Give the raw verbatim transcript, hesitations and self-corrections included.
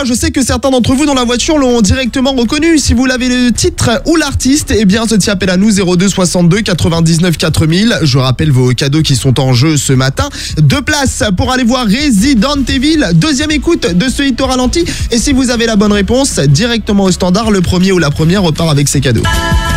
je sais que certains d'entre vous dans la voiture l'ont directement reconnu. Si vous l'avez le titre ou l'artiste, eh bien, ceci appelle à nous zéro deux soixante-deux quatre-vingt-dix-neuf quatre mille. Je rappelle vos cadeaux qui sont en jeu ce matin. Deux places pour aller voir Resident Evil. Deuxième écoute de ce hit au ralenti. Et si vous avez la bonne réponse, directement au standard, le premier ou la première repart avec ses cadeaux.